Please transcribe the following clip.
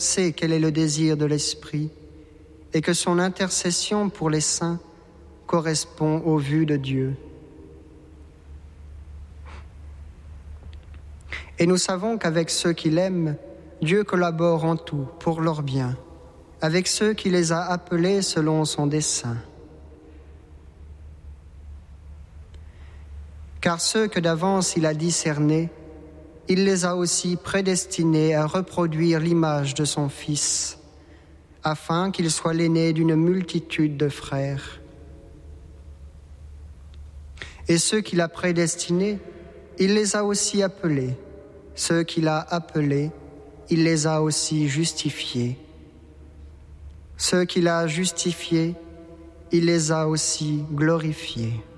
sait quel est le désir de l'Esprit et que son intercession pour les saints correspond aux vues de Dieu. Et nous savons qu'avec ceux qui l'aiment, Dieu collabore en tout pour leur bien, avec ceux qui les a appelés selon son dessein. Car ceux que d'avance il a discernés, il les a aussi prédestinés à reproduire l'image de son Fils, afin qu'il soit l'aîné d'une multitude de frères. Et ceux qu'il a prédestinés, il les a aussi appelés. Ceux qu'il a appelés, il les a aussi justifiés. Ceux qu'il a justifiés, il les a aussi glorifiés.